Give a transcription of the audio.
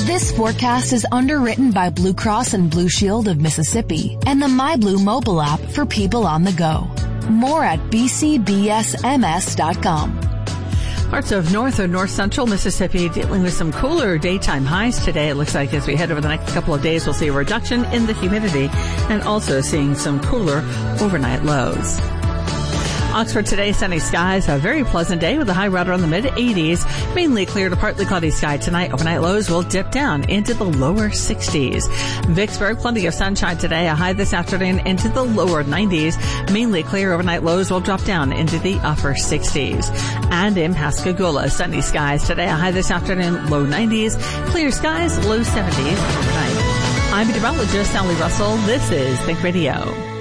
This forecast is underwritten by Blue Cross and Blue Shield of Mississippi and the MyBlue mobile app for people on the go. More at bcbsms.com. Parts of north or north central Mississippi dealing with some cooler daytime highs today. It looks like as we head over the next couple of days, we'll see a reduction in the humidity and also seeing some cooler overnight lows. Oxford today, sunny skies, a very pleasant day with a high right around the mid-80s. Mainly clear to partly cloudy sky tonight. Overnight lows will dip down into the lower 60s. Vicksburg, plenty of sunshine today, a high this afternoon into the lower 90s. Mainly clear, overnight lows will drop down into the upper 60s. And in Pascagoula, sunny skies today, a high this afternoon, low 90s. Clear skies, low 70s overnight. I'm meteorologist Sally Russell. This is Think Radio.